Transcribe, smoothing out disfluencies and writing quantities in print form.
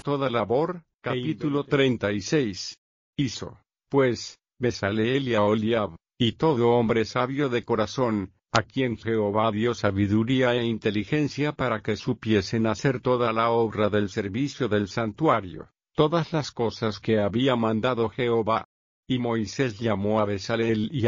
toda labor. Capítulo 36. Hizo, pues, Bezaleel y Aholiab, y todo hombre sabio de corazón, a quien Jehová dio sabiduría e inteligencia para que supiesen hacer toda la obra del servicio del santuario, todas las cosas que había mandado Jehová. Y Moisés llamó a Bezaleel y